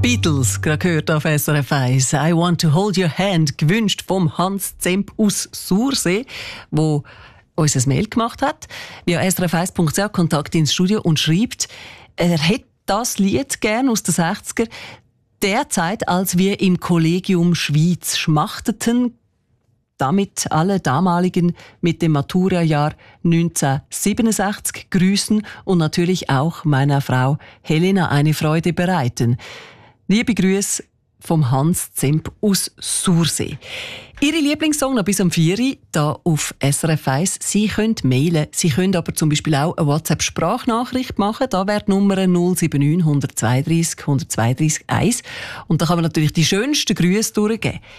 Beatles, gerade gehört auf SRF 1. «I want to hold your hand», gewünscht vom Hans Zemp aus Sursee, wo uns ein Mail gemacht hat, via srf1.ch Kontakt ins Studio und schreibt, er hätte das Lied gern aus den 60er, der Zeit, als wir im Kollegium Schwyz schmachteten, damit alle damaligen mit dem Maturajahr 1967 grüßen und natürlich auch meiner Frau Helena eine Freude bereiten. Liebe Grüße vom Hans Zemp aus Sursee. Ihre Lieblingssong noch bis um 4 Uhr hier auf SRF 1. Sie können mailen, Sie können aber zum Beispiel auch eine WhatsApp-Sprachnachricht machen. Da wäre die Nummer 079 132 132 1. Und da kann man natürlich die schönsten Grüße durchgeben.